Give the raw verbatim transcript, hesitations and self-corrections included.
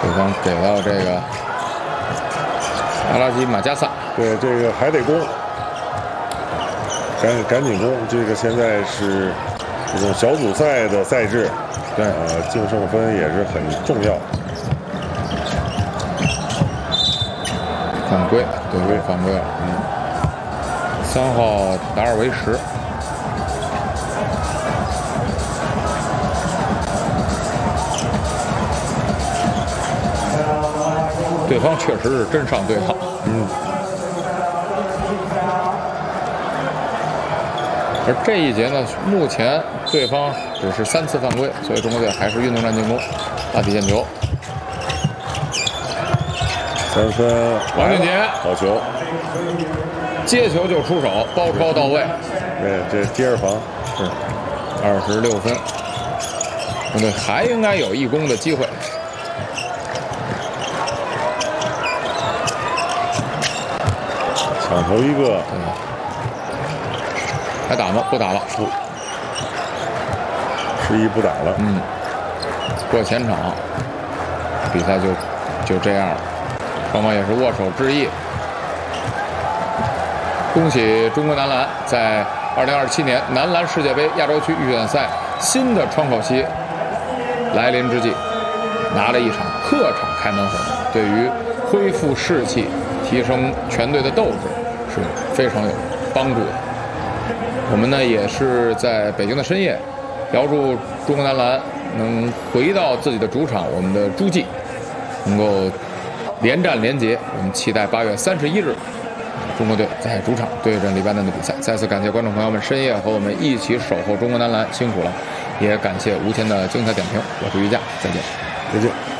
对方给到这个阿拉基马加萨， 对这个还得攻，赶赶紧攻。这个现在是这种小组赛的赛制， 对， 呃，净胜分也是很重要。 犯规，对对，犯规了。嗯，三号达尔维什。 对方确实是真上对号， 嗯。 而这一节呢，目前对方只是三次犯规，所以中国队还是运动战进攻，大体线球， 三分， 王俊杰好球， 接球就出手，包抄到位， 对，这接着防是二十六分，中国队还应该有一攻的机会。 抢头一个， 嗯，还打吗？不打了， 不，示意不打了。 嗯，过前场，比赛就就这样了。双方也是握手致意。恭喜中国男篮在二零二七年男篮世界杯亚洲区预选赛新的窗口期来临之际，拿了一场客场开门红，对于恢复士气、提升全队的斗志。 是非常有帮助的。我们呢也是在北京的深夜，遥祝中国男篮能回到自己的主场，我们的诸暨能够连战连捷。我们期待八月三十一日，中国队在主场对阵黎巴嫩的比赛。再次感谢观众朋友们深夜和我们一起守候中国男篮，辛苦了，也感谢吴谦的精彩点评。我是于佳，再见， 再见。